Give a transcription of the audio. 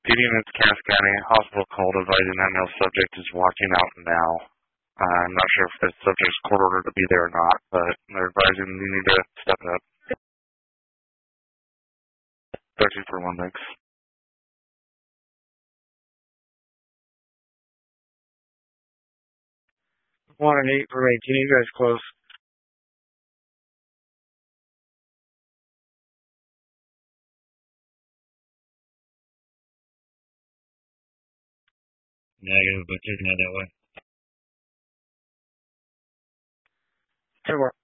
PD units, Cass County Hospital called advising that male subject is walking out now. I'm not sure if the subject's court ordered to be there or not, but they're advising you need to step up. 1341, thanks. 1 and 8 for 18. You guys close. Negative, but taking it that way. 10 more.